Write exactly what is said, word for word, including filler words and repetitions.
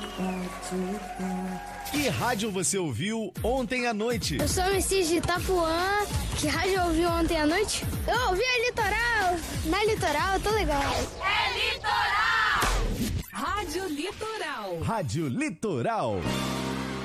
Que rádio você ouviu ontem à noite? Eu sou o Messias de Itapuã. Que rádio eu ouvi ontem à noite? Eu ouvi a Litoral. Na Litoral, tô legal. É Litoral! Rádio Litoral. Rádio Litoral.